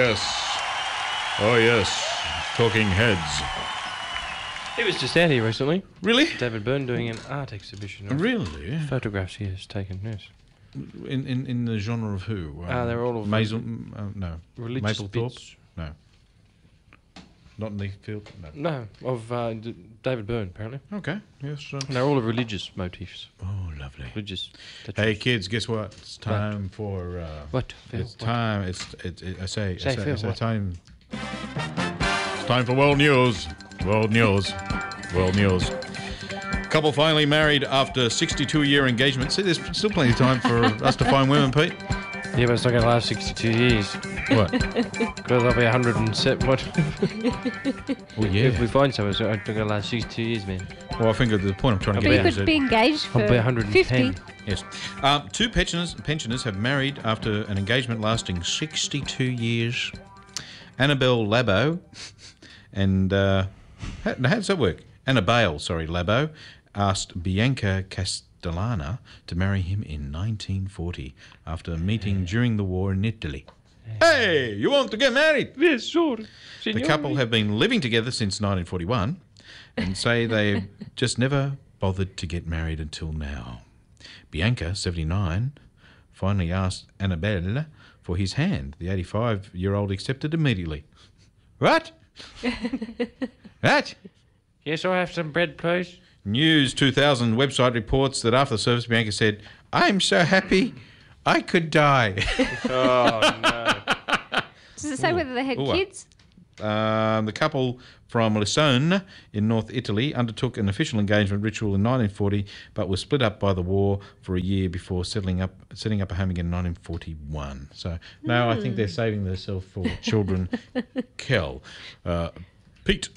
yes. Oh, yes. Talking Heads. He was just out here recently. Really? David Byrne doing an art exhibition. Of Really? photographs he has taken, yes. In the genre of who? They're all of no. religious Maplethorpe? bits. No. Not in the field? No. No, of David Byrne, apparently. Okay. Yes. And they're all of religious motifs. Oh, lovely. Religious. Hey, kids, guess what? It's time for... What? Phil? It's What? time. I say Phil, what? time. It's time for World News. World News. World News. Couple finally married after 62-year engagement. See, there's still plenty of time for us to find women, Pete. Yeah, but it's not going to last 62 years. What? Because I'll be 107. What? Oh, yeah. If we find someone, it's not going to last 62 years, man. Well, I think the point I'm trying to But get You at is could that... be engaged for I'll be 110. 50. Yes. Two pensioners have married after an engagement lasting 62 years. Annabelle Labo and... how does that work? Annabelle Labo asked Bianca Castellana to marry him in 1940 after meeting during the war in Italy. Hey, you want to get married? Yes, sure. The couple have been living together since 1941 and say they've just never bothered to get married until now. Bianca, 79, finally asked Annabelle for his hand. The 85-year-old accepted immediately. What? What? Yes, I have some bread, please. News 2000 website reports that after the service, Bianca said, "I'm so happy I could die." Oh, no. Does it say whether they had Ooh. kids? The couple from Lisone in North Italy undertook an official engagement ritual in 1940, but was split up by the war for a year before setting up a home again in 1941. So now I think they're saving themselves for children. Kel. Pete.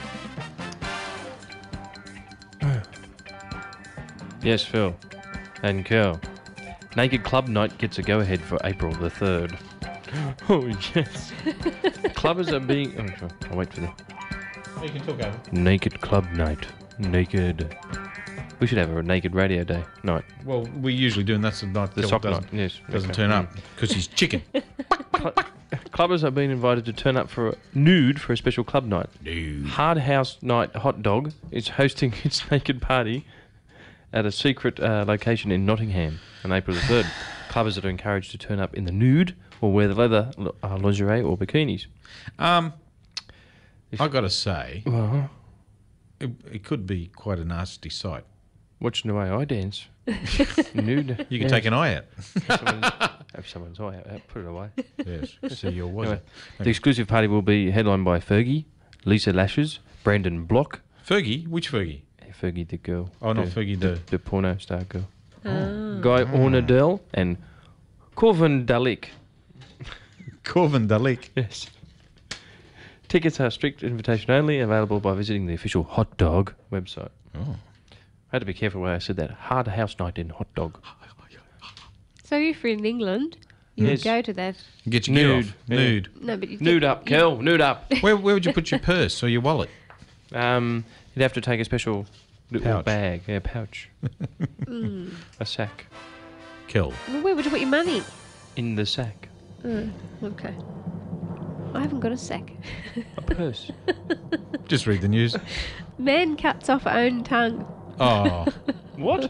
Yes, Phil. And Kel. Naked Club Night gets a go-ahead for April the 3rd. Oh, yes. Clubbers are being... Oh, sorry. I'll wait for the... You can talk over. Naked Club Night. Naked... We should have a Naked Radio Day night. Well, we usually do, and that's the night The Kel sock doesn't, night, yes. doesn't Okay. turn up because he's chicken. Clubbers are being invited to turn up for a nude for a special club night. Dude. Hard House Night Hot Dog is hosting its naked party at a secret location in Nottingham on April the 3rd. Clubbers are encouraged to turn up in the nude or wear the leather lingerie or bikinis. I've got to say, Well, it could be quite a nasty sight. watching the way I dance. Nude. You can take an eye out. Have someone's eye out, put it away. Yes. See your was Anyway, it? the exclusive party will be headlined by Fergie, Lisa Lashes, Brandon Block. Fergie? Which Fergie? Fergie the girl. Oh, not Fergie the porno star girl. Guy Ornadell and Corvin Dalik. Corvin Dalik. Yes. Tickets are strict invitation only, available by visiting the official Hot Dog website. Oh. I had to be careful where I said that. Hard House Night in Hot Dog. So if you're in England, you Yes. would go to that. Get your gear Nude. off. Yeah. Nude. No, but you Nude up, Kel. Nude up. Where would you put your purse or your wallet? You'd have to take a special little Pouch. bag. Yeah, pouch. A sack. Kel. Well, where would you put your money? In the sack. Okay. I haven't got a sack. A purse. Just read the news. Man cuts off own tongue. Oh. What?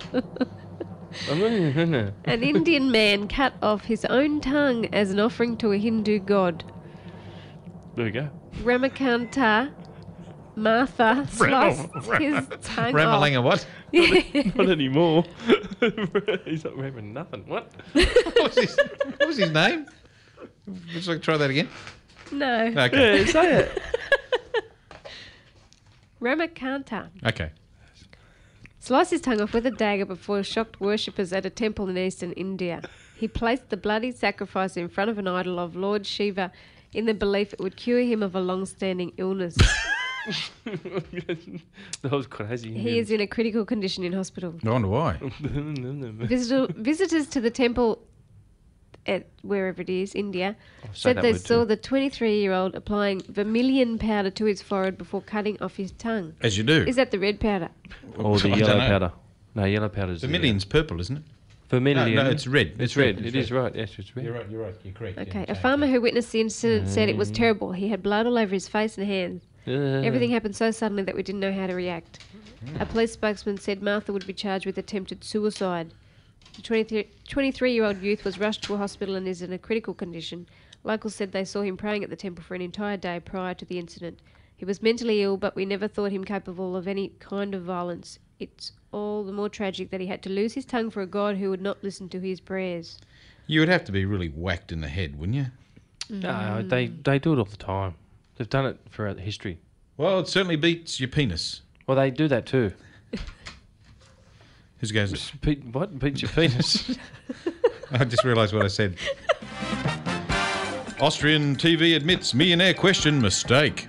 An Indian man cut off his own tongue as an offering to a Hindu god. There we go. Ramakanta Martha sliced his tongue off. Ramalanga what? Not anymore. He's not having nothing. What? What was his name? Would you like to try that again? No. Okay. Yeah, say it. Ramakanta Okay. sliced his tongue off with a dagger before shocked worshippers at a temple in eastern India. He placed the bloody sacrifice in front of an idol of Lord Shiva in the belief it would cure him of a long-standing illness. That was crazy. He is in a critical condition in hospital. I wonder why. Visitors to the temple at wherever it is, India, say said that they word saw too. the 23-year-old applying vermilion powder to his forehead before cutting off his tongue. As you do. Is that the red powder? Or the I yellow don't know. powder. No, yellow powder's The million's purple, isn't it? Vermilion. No, it's red. It's red. It is right. Yes, it's red. You're right. You're correct. Okay, Yeah, a farmer who witnessed the incident said it was terrible. He had blood all over his face and hands. Everything happened so suddenly that we didn't know how to react. A police spokesman said Martha would be charged with attempted suicide. The 23-year-old youth was rushed to a hospital and is in a critical condition. Locals said they saw him praying at the temple for an entire day prior to the incident. He was mentally ill, but we never thought him capable of any kind of violence. It's all the more tragic that he had to lose his tongue for a God who would not listen to his prayers. You would have to be really whacked in the head, wouldn't you? No, they do it all the time. They've done it throughout history. Well, it certainly beats your penis. Well, they do that too. Who goes? What? Beats your penis? I just realised what I said. Austrian TV admits millionaire question mistake.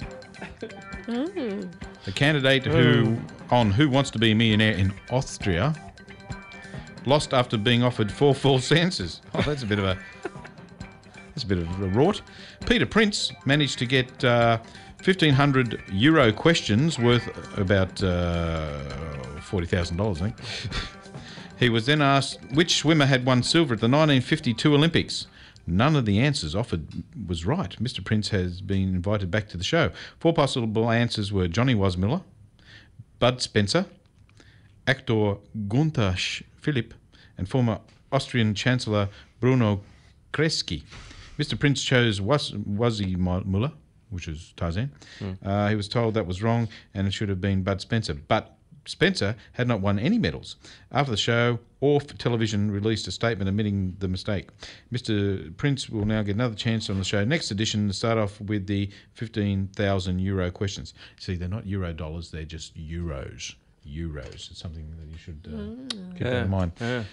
The candidate Who Wants to Be a Millionaire in Austria lost after being offered 4 false answers. Oh, that's a bit of a rort. Peter Prince managed to get 1,500 euro questions worth about $40,000, I think. He was then asked which swimmer had won silver at the 1952 Olympics. None of the answers offered was right. Mr. Prince has been invited back to the show. 4 possible answers were Johnny Wasmiller, Bud Spencer, actor Gunther Philipp, and former Austrian Chancellor Bruno Kreisky. Mr. Prince chose Wazzy Muller, which is Tarzan. He was told that was wrong and it should have been Bud Spencer. But Spencer had not won any medals. After the show, Orff Television released a statement admitting the mistake. Mr. Prince will now get another chance on the show next edition to start off with the 15,000 euro questions. See, they're not euro dollars, they're just euros. It's something that you should keep in mind.